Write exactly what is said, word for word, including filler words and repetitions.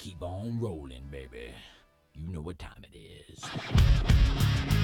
keep on rolling, baby. You know what time it is.